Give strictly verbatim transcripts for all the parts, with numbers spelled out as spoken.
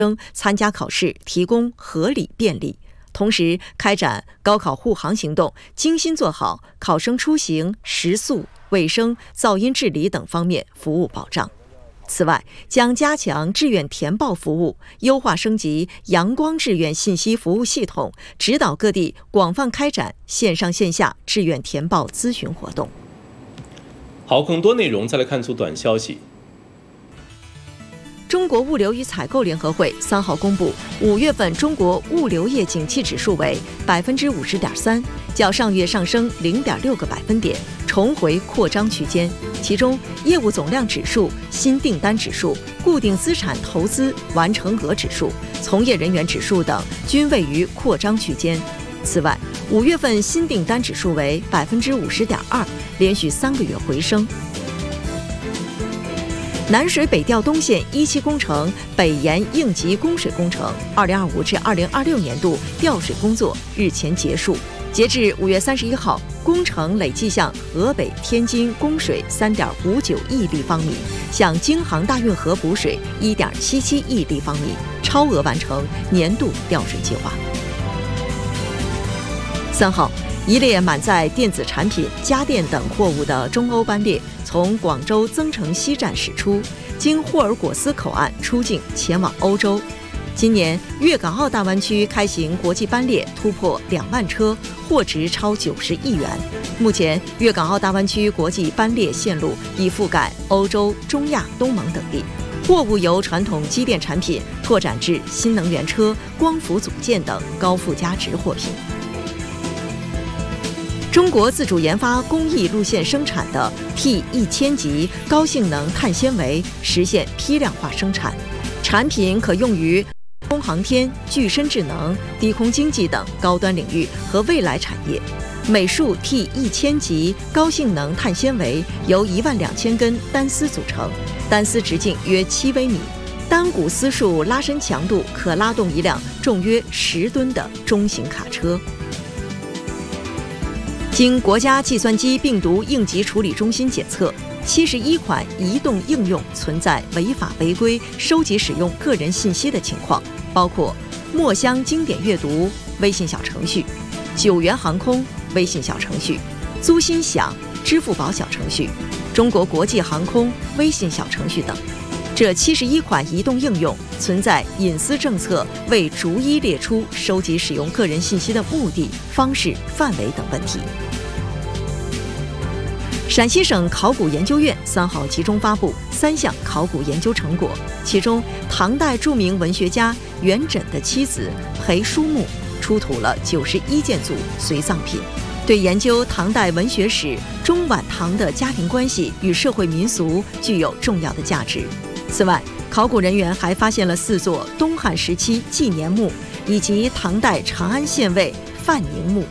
生参加考试提供合理便利，同时开展高考护航行动，精心做好考生出行、食宿、卫生、噪音治理等方面服务保障。此外，将加强志愿填报服务，优化升级阳光志愿信息服务系统，指导各地广泛开展线上线下志愿填报咨询活动。 好，更多内容再来看组短消息。 中国物流与采购联合会三号公布，五月份中国物流业景气指数为百分之五十点三，较上月上升零点六个百分点，重回扩张区间。其中，业务总量指数、新订单指数、固定资产投资完成额指数、从业人员指数等均位于扩张区间。此外，五月份新订单指数为百分之五十点二，连续三个月回升。南水北调东线一期工程北延应急供水工程二零二五至二零二六年度调水工作日前结束，截至五月三十一号，工程累计向河北、天津供水三点五九亿立方米，向京杭大运河补水一点七七亿立方米，超额完成年度调水计划。三号，一列满载电子产品、家电等货物的中欧班列从广州增城西站驶出，经霍尔果斯口岸出境前往欧洲。今年粤港澳大湾区开行国际班列突破两万车，货值超九十亿元。目前，粤港澳大湾区国际班列线路已覆盖欧洲、中亚、东盟等地，货物由传统机电产品拓展至新能源车、光伏组件等高附加值货品。中国自主研发工艺路线生产的 T 一千 级高性能碳纤维实现批量化生产，产品可用于空航天、具身智能、低空经济等高端领域和未来产业。每束 T 一千 级高性能碳纤维由一万两千根单丝组成，单丝直径约七微米，单股丝数拉伸强度可拉动一辆重约十吨的中型卡车。经国家计算机病毒应急处理中心检测，七十一款移动应用存在违法违规收集使用个人信息的情况，包括墨香经典阅读微信小程序、九元航空微信小程序、租心享支付宝小程序、中国国际航空微信小程序等。这七十一款移动应用存在隐私政策未逐一列出收集使用个人信息的目的、方式、范围等问题。陕西省考古研究院三号集中发布三项考古研究成果，其中唐代著名文学家元稹的妻子裴淑木出土了九十一件组随葬品，对研究唐代文学史、中晚唐的家庭关系与社会民俗具有重要的价值。此外，考古人员还发现了四座东汉时期纪年墓以及唐代长安县尉范宁墓。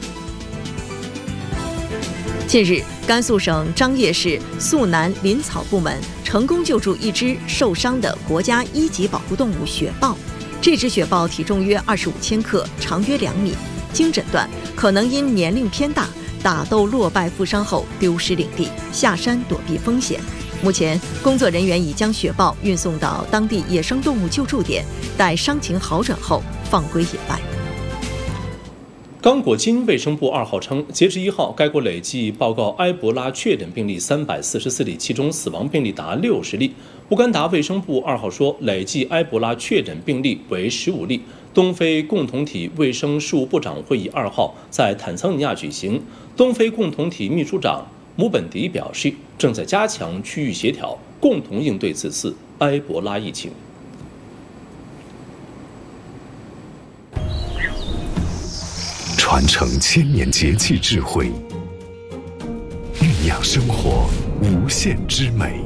近日，甘肃省张掖市肃南林草部门成功救助一只受伤的国家一级保护动物雪豹。这只雪豹体重约二十五千克，长约两米，经诊断可能因年龄偏大，打斗落败负伤后丢失领地，下山躲避风险。目前，工作人员已将雪豹运送到当地野生动物救助点，待伤情好转后放归野外。 刚果金卫生部二号称，截至一号，该国累计报告埃博拉确诊病例三百四十四例，其中死亡病例达六十例。乌干达卫生部二号说，累计埃博拉确诊病例为十五例。东非共同体卫生事务部长会议二号在坦桑尼亚举行，东非共同体秘书长姆本迪表示，正在加强区域协调，共同应对此次埃博拉疫情。 传承千年节气智慧，酝酿生活无限之美。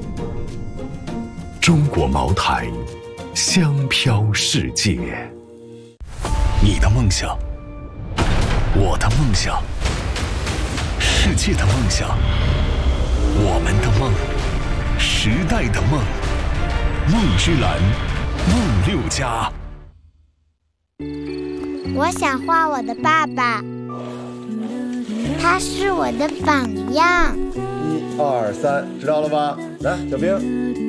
中国茅台，香飘世界。你的梦想，我的梦想，世界的梦想，我们的梦，时代的梦。梦之蓝，梦六家。 我想画我的爸爸，他是我的榜样。 一二三，知道了吧？来，小兵。